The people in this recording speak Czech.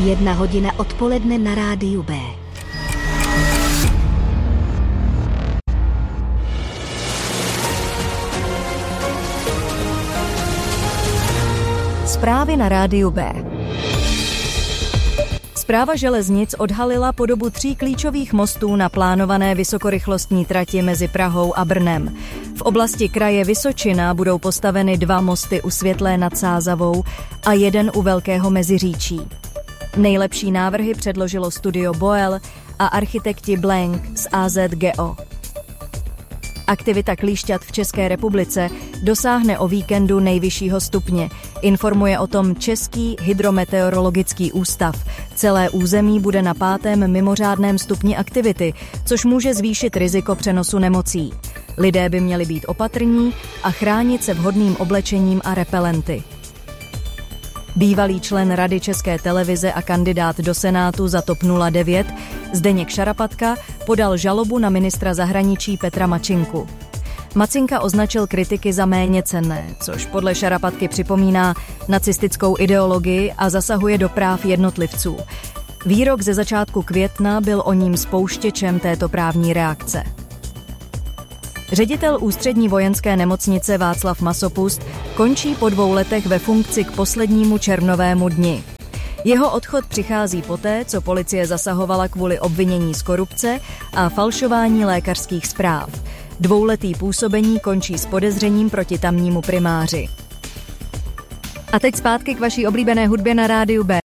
1:00 odpoledne na rádiu B. Zprávy na rádiu B. Správa železnic odhalila podobu 3 klíčových mostů na plánované vysokorychlostní trati mezi Prahou a Brnem. V oblasti kraje Vysočina budou postaveny 2 mosty u Světlé nad Sázavou a 1 u Velkého Meziříčí. Nejlepší návrhy předložilo studio Boel a architekti Blank z AZGO. Aktivita klíšťat v České republice dosáhne o víkendu nejvyššího stupně. Informuje o tom Český hydrometeorologický ústav. Celé území bude na 5. mimořádném stupni aktivity, což může zvýšit riziko přenosu nemocí. Lidé by měli být opatrní a chránit se vhodným oblečením a repelenty. Bývalý člen Rady České televize a kandidát do Senátu za TOP 09 Zdeněk Šarapatka podal žalobu na ministra zahraničí Petra Mačinku. Macinka označil kritiky za méněcenné, což podle Šarapatky připomíná nacistickou ideologii a zasahuje do práv jednotlivců. Výrok ze začátku května byl o ním spouštěčem této právní reakce. Ředitel Ústřední vojenské nemocnice Václav Masopust končí po 2 letech ve funkci k poslednímu červnovému dni. Jeho odchod přichází poté, co policie zasahovala kvůli obvinění z korupce a falšování lékařských zpráv. 2letý působení končí s podezřením proti tamnímu primáři. A teď zpátky k vaší oblíbené hudbě na rádiu B.